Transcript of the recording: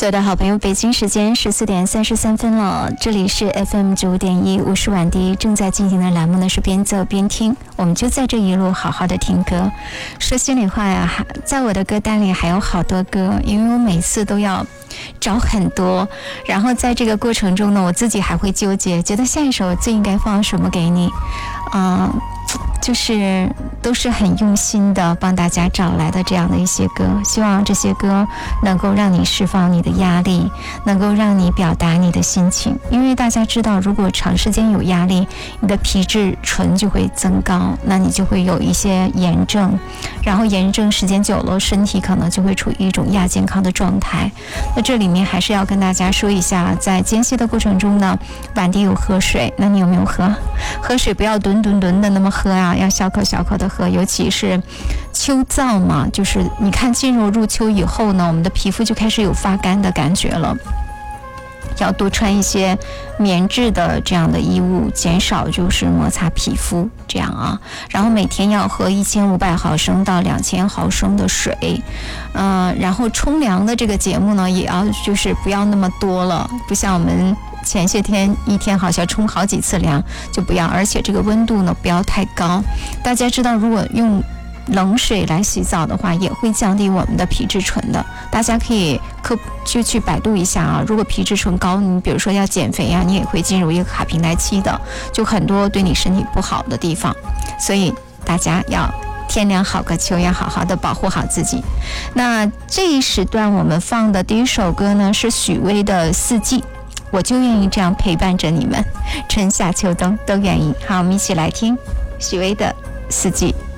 所有的好朋友，北京时间14点33分了，这里是 FM 95.1五十晚笛正在进行的栏目呢是边奏边听，我们就在这一路好好的听歌。说心里话呀，在我的歌单里还有好多歌，因为我每次都要找很多，然后在这个过程中呢，我自己还会纠结，觉得下一首最应该放什么给你，就是都是很用心的帮大家找来的这样的一些歌，希望这些歌能够让你释放你的压力，能够让你表达你的心情。因为大家知道，如果长时间有压力，你的皮质醇就会增高，那你就会有一些炎症，然后炎症时间久了，身体可能就会处于一种亚健康的状态。那这里面还是要跟大家说一下，在间歇的过程中呢，晚笛有喝水，那你有没有喝？喝水不要吨的那么喝啊，要小口小口的喝，尤其是秋燥嘛，就是你看进入秋以后呢，我们的皮肤就开始有发干的感觉了，要多穿一些棉质的这样的衣物，减少就是摩擦皮肤这样啊。然后每天要喝1500毫升到2000毫升的水，然后冲凉的这个节目呢，也要就是不要那么多了，不像我们前些天一天好像冲好几次凉，就不要，而且这个温度呢不要太高。大家知道，如果用冷水来洗澡的话，也会降低我们的皮质醇的。大家可以就去百度一下啊，如果皮质醇高，你比如说要减肥啊，你也会进入一个卡平台期的，就很多对你身体不好的地方。所以大家要天凉好个秋，要好好的保护好自己。那这一时段我们放的第一首歌呢是许巍的《四季》，我就愿意这样陪伴着你们，春夏秋冬都愿意。好，我们一起来听许巍的《四季》。